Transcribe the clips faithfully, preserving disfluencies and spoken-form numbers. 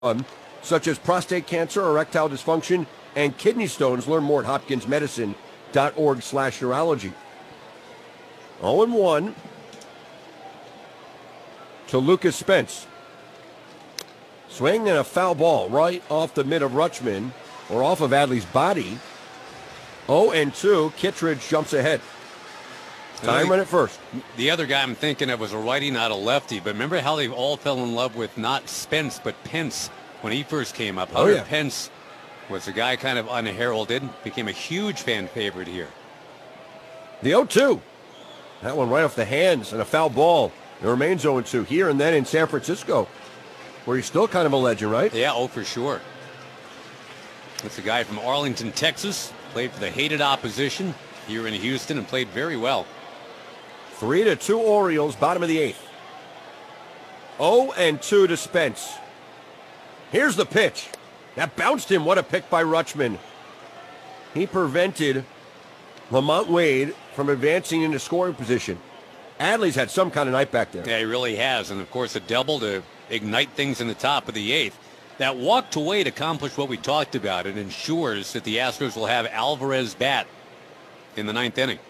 um, such as prostate cancer, erectile dysfunction, and kidney stones. Learn more at hopkins medicine dot org slash neurology. oh and one to Lucas Spence. Swing and a foul ball right off the mid of Rutschman, or off of Adley's body. oh and two, Kittredge jumps ahead. Time run at first. The other guy I'm thinking of was a righty, not a lefty. But remember how they all fell in love with not Spence, but Pence when he first came up. Oh, Hunter yeah. Pence was a guy kind of unheralded, became a huge fan favorite here. The oh two. That one right off the hands and a foul ball. It remains oh and two here and then in San Francisco, where he's still kind of a legend, right? Yeah, oh, for sure. That's a guy from Arlington, Texas. Played for the hated opposition here in Houston and played very well. Three to two Orioles, bottom of the eighth. oh and two to Spence. Here's the pitch. That bounced him. What a pick by Rutschman. He prevented Lamont Wade from advancing into scoring position. Adley's had some kind of night back there. Yeah, he really has. And, of course, a double to ignite things in the top of the eighth. That walk to Wade accomplished what we talked about. It ensures that the Astros will have Alvarez bat in the ninth inning.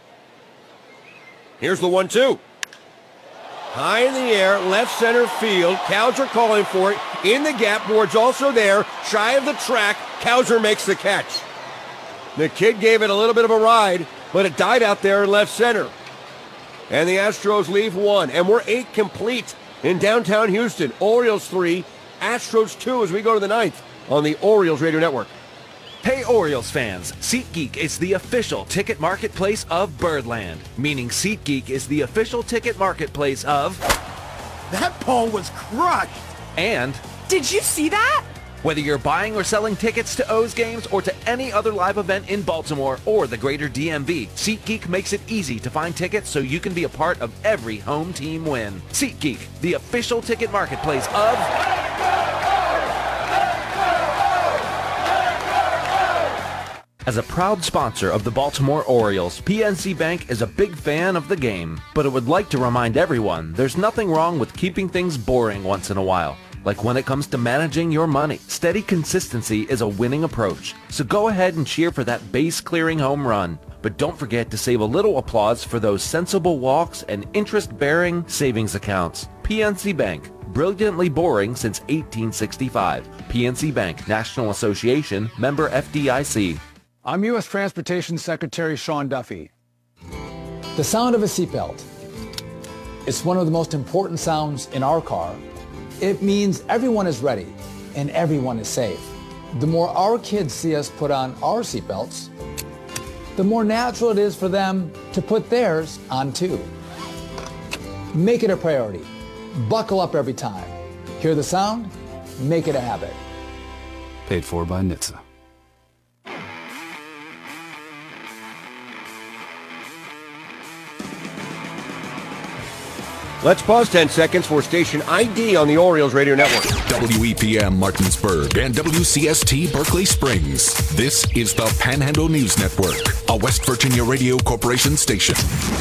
Here's the one two. High in the air, left center field. Cowser calling for it. In the gap, Ward's also there. Shy of the track, Cowser makes the catch. The kid gave it a little bit of a ride, but it died out there in left center. And the Astros leave one, and we're eight complete in downtown Houston. Orioles three, Astros two as we go to the ninth on the Orioles Radio Network. Hey Orioles fans, SeatGeek is the official ticket marketplace of Birdland, meaning SeatGeek is the official ticket marketplace of... That ball was crushed! And... Did you see that? Whether you're buying or selling tickets to O's games or to any other live event in Baltimore or the greater D M V, SeatGeek makes it easy to find tickets so you can be a part of every home team win. SeatGeek, the official ticket marketplace of... As a proud sponsor of the Baltimore Orioles, P N C Bank is a big fan of the game, but it would like to remind everyone there's nothing wrong with keeping things boring once in a while. Like when it comes to managing your money, steady consistency is a winning approach. So go ahead and cheer for that base-clearing home run. But don't forget to save a little applause for those sensible walks and interest-bearing savings accounts. P N C Bank, brilliantly boring since eighteen sixty-five. P N C Bank, National Association, member F D I C. I'm U S Transportation Secretary Sean Duffy. The sound of a seatbelt. It's one of the most important sounds in our car. It means everyone is ready and everyone is safe. The more our kids see us put on our seatbelts, the more natural it is for them to put theirs on too. Make it a priority. Buckle up every time. Hear the sound? Make it a habit. Paid for by N H T S A. Let's pause ten seconds for station I D on the Orioles Radio Network. W E P M Martinsburg and W C S T Berkeley Springs. This is the Panhandle News Network, a West Virginia Radio Corporation station.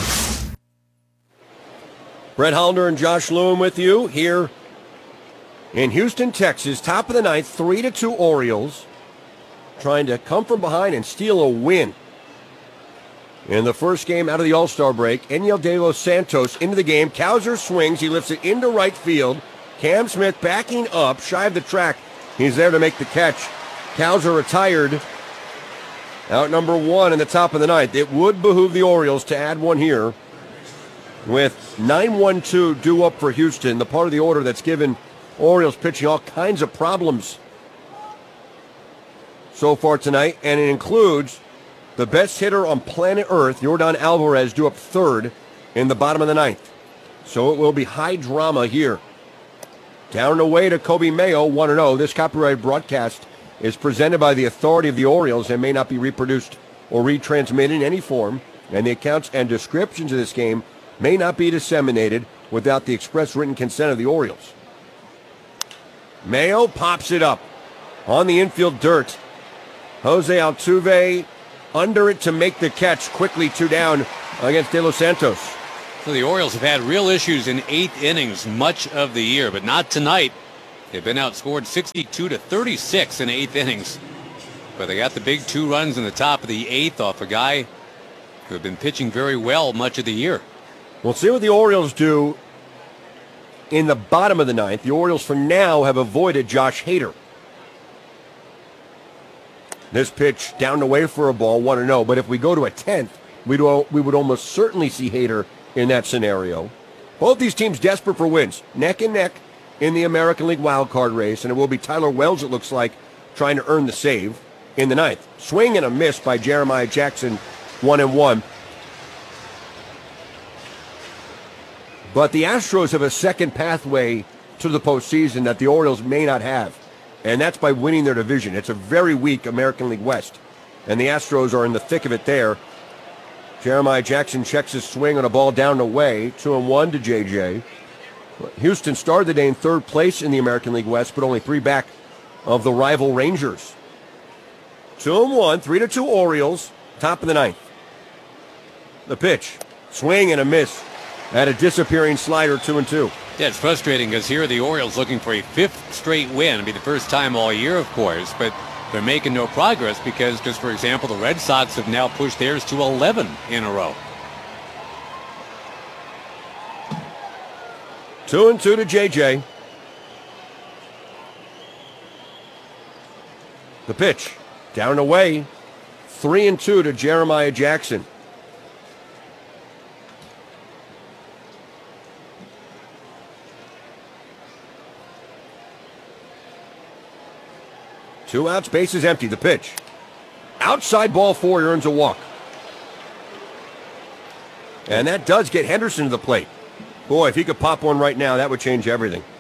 Brett Hollander and Josh Lewin with you here in Houston, Texas. Top of the ninth, three to two Orioles trying to come from behind and steal a win. In the first game out of the All-Star break, Enyel De Los Santos into the game. Cowser swings. He lifts it into right field. Cam Smith backing up, shy of the track. He's there to make the catch. Cowser retired. Out number one in the top of the ninth. It would behoove the Orioles to add one here with nine one two due up for Houston, the part of the order that's given Orioles pitching all kinds of problems so far tonight, and it includes the best hitter on planet Earth, Yordan Alvarez, due up third in the bottom of the ninth. So it will be high drama here. Down and away to Kobe Mayo, one and oh. This copyrighted broadcast is presented by the authority of the Orioles and may not be reproduced or retransmitted in any form, and the accounts and descriptions of this game may not be disseminated without the express written consent of the Orioles. Mayo pops it up on the infield dirt. Jose Altuve under it to make the catch. Quickly two down against De Los Santos. So the Orioles have had real issues in eighth innings much of the year, but not tonight. They've been outscored sixty-two to thirty-six in eighth innings. But they got the big two runs in the top of the eighth off a guy who had been pitching very well much of the year. We'll see what the Orioles do in the bottom of the ninth. The Orioles, for now, have avoided Josh Hader. This pitch down the way for a ball, one and oh. But if we go to a tenth, we'd, we would almost certainly see Hader in that scenario. Both these teams desperate for wins, neck and neck in the American League wildcard race, and it will be Tyler Wells, it looks like, trying to earn the save in the ninth. Swing and a miss by Jeremiah Jackson, one and one. But the Astros have a second pathway to the postseason that the Orioles may not have, and that's by winning their division. It's a very weak American League West, and the Astros are in the thick of it there. Jeremiah Jackson checks his swing on a ball down the way, two and one to J J. Houston started the day in third place in the American League West, but only three back of the rival Rangers. Two and one, three to two Orioles, top of the ninth. The pitch, swing and a miss at a disappearing slider, two and two. Yeah, it's frustrating because here are the Orioles looking for a fifth straight win. It'll be the first time all year, of course, but they're making no progress because, just for example, the Red Sox have now pushed theirs to eleven in a row. Two and two to J J. The pitch, down and away. Three and two to Jeremiah Jackson. Two outs, bases empty. The pitch. Outside ball four, he earns a walk. And that does get Henderson to the plate. Boy, if he could pop one right now, that would change everything.